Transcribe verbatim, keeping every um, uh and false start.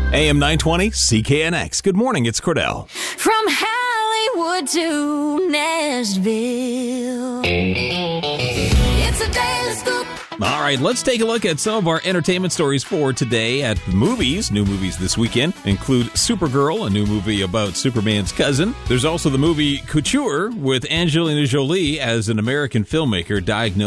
A M nine twenty, C K N X. Good morning, it's Cordell. From Hollywood to Nashville, it's a daily scoop. All right, let's take a look at some of our entertainment stories for today at the movies. New movies this weekend include Supergirl, a new movie about Superman's cousin. There's also the movie Couture with Angelina Jolie as an American filmmaker diagnosed